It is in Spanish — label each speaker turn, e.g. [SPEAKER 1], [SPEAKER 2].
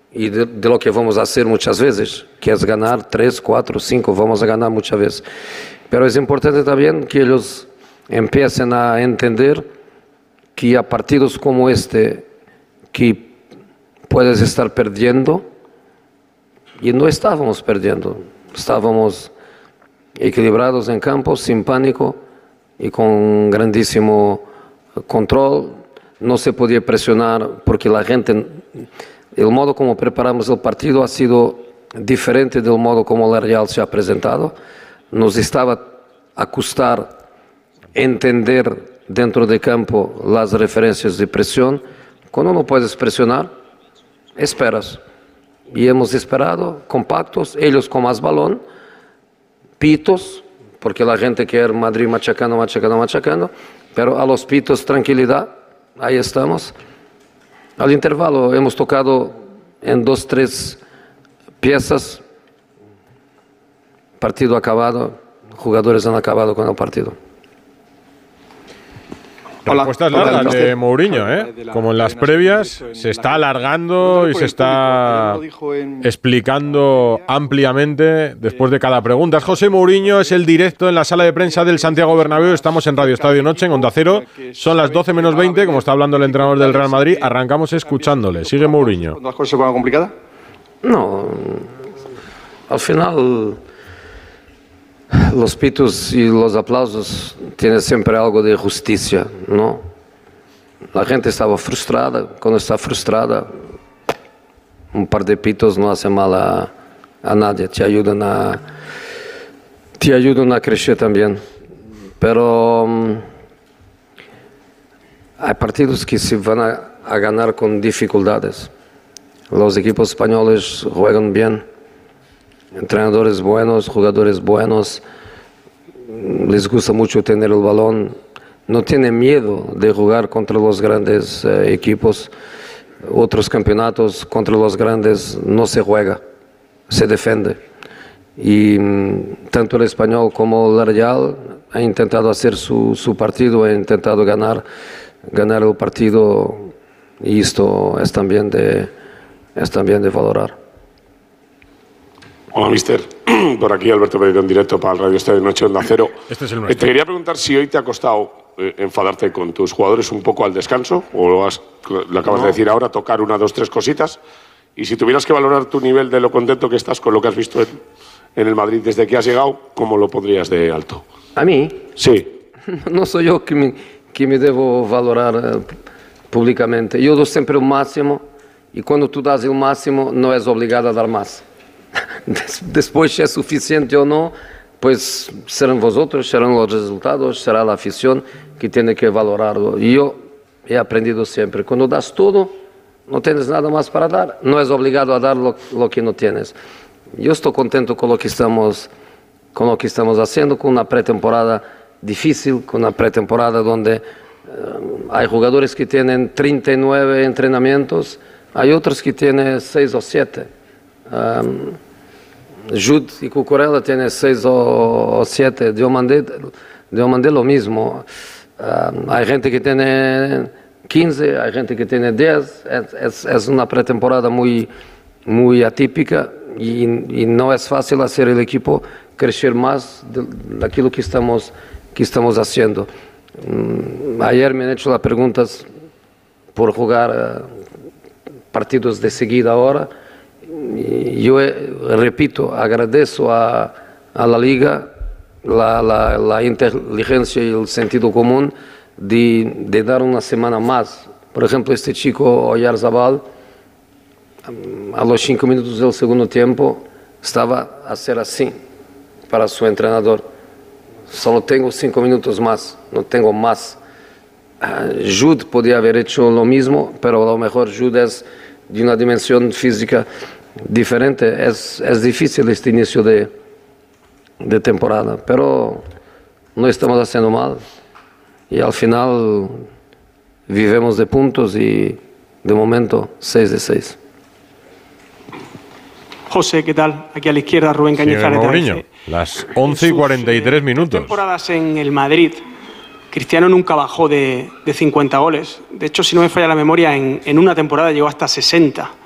[SPEAKER 1] y de lo que vamos a hacer muchas veces, que es ganar 3, 4, 5, vamos a ganar muchas veces. Pero es importante también que ellos empiecen a entender que a partidos como este, que puedes estar perdiendo, y no estábamos perdiendo, estábamos equilibrados en campo, sin pánico y con grandísimo control. No se podía presionar porque la gente, el modo como preparamos el partido ha sido diferente del modo como la Real se ha presentado. Nos estaba a costar entender dentro de campo las referencias de presión. Cuando no puedes presionar, esperas. Y hemos esperado compactos, ellos con más balón, pitos, porque la gente quiere Madrid machacando, machacando, machacando, pero a los pitos tranquilidad, ahí estamos. Al intervalo hemos tocado en 2, 3 piezas, partido acabado, jugadores han acabado con el partido.
[SPEAKER 2] Respuestas largas de Mourinho, ¿eh? Como en las previas, se está alargando y se está explicando ampliamente después de cada pregunta. Es José Mourinho, es el directo en la sala de prensa del Santiago Bernabéu. Estamos en Radio Estadio Noche, en Onda Cero. Son las 12 menos 20, como está hablando el entrenador del Real Madrid. Arrancamos escuchándole. Sigue Mourinho.
[SPEAKER 3] ¿Las cosas se ponen complicadas?
[SPEAKER 1] No, al final los pitos y los aplausos tienen siempre algo de justicia, ¿no? La gente estaba frustrada, cuando está frustrada, un par de pitos no hace mal a nadie, te ayudan a crecer también. Pero hay partidos que se van a ganar con dificultades. Los equipos españoles juegan bien. Entrenadores buenos, jugadores buenos, les gusta mucho tener el balón, no tienen miedo de jugar contra los grandes equipos. Otros campeonatos contra los grandes no se juega, se defiende. Y tanto el Español como el Real han intentado hacer su partido, han intentado ganar el partido, y esto es también de valorar.
[SPEAKER 4] Hola, mister. Por aquí Alberto Pereiro en directo para el Radio Estadio Noche Onda Cero.
[SPEAKER 2] Este es el
[SPEAKER 4] Te quería preguntar si hoy te ha costado enfadarte con tus jugadores un poco al descanso, o lo acabas de decir ahora, tocar 1, 2, 3 cositas. Y si tuvieras que valorar tu nivel de lo contento que estás con lo que has visto en el Madrid desde que has llegado, ¿cómo lo pondrías de alto?
[SPEAKER 1] ¿A mí?
[SPEAKER 4] Sí.
[SPEAKER 1] No soy yo que me debo valorar públicamente. Yo doy siempre el máximo, y cuando tú das el máximo no es obligado a dar más. Después, si es suficiente o no, pues serán vosotros, serán los resultados, será la afición que tiene que valorarlo. Y yo he aprendido siempre, cuando das todo, no tienes nada más para dar, no es obligado a dar lo que no tienes. Yo estoy contento con lo que estamos haciendo, con una pretemporada difícil, con una pretemporada donde hay jugadores que tienen 39 entrenamientos, hay otros que tienen 6 o 7. Jude y Cucurella tienen 6 o 7, Diomandé lo mismo. Hay gente que tiene 15, hay gente que tiene 10. Es una pretemporada muy atípica y no es fácil hacer el equipo crecer más de aquello que estamos haciendo. Ayer me han hecho las preguntas por jugar partidos de seguida ahora. Yo repito, agradezco a la Liga la inteligencia y el sentido común de dar una semana más. Por ejemplo, este chico Oyarzabal, a los 5 minutos del segundo tiempo, estaba a hacer así para su entrenador. Solo tengo 5 minutos más, no tengo más. Jude podía haber hecho lo mismo, pero a lo mejor Jude es de una dimensión física diferente. Es difícil este inicio de temporada, pero no estamos haciendo mal y al final vivimos de puntos y de momento 6 de 6.
[SPEAKER 5] José, ¿qué tal? Aquí a la izquierda Rubén Cañizares.
[SPEAKER 2] Mourinho, las 11:43 minutos.
[SPEAKER 5] Temporadas en el Madrid, Cristiano nunca bajó de 50 goles. De hecho, si no me falla la memoria, en una temporada llegó hasta 60.